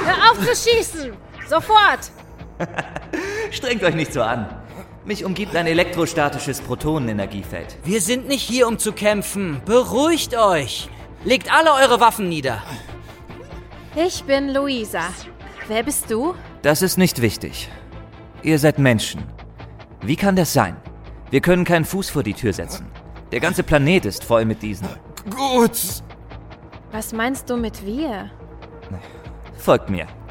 Hör auf zu schießen! Sofort! Strengt euch nicht so an. Mich umgibt ein elektrostatisches Protonenenergiefeld. Wir sind nicht hier, um zu kämpfen. Beruhigt euch. Legt alle eure Waffen nieder. Ich bin Luisa. Wer bist du? Das ist nicht wichtig. Ihr seid Menschen. Wie kann das sein? Wir können keinen Fuß vor die Tür setzen. Der ganze Planet ist voll mit diesen. Gut. Was meinst du mit wir? Folgt mir.